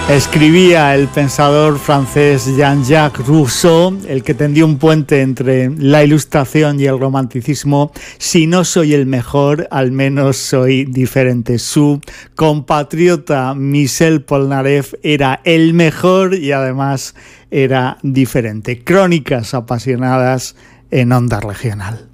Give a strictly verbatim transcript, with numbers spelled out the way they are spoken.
Escribía el pensador francés Jean-Jacques Rousseau, el que tendió un puente entre la Ilustración y el Romanticismo: si no soy el mejor, al menos soy diferente. Su compatriota Michel Polnareff era el mejor y además era diferente. Crónicas apasionadas en Onda Regional.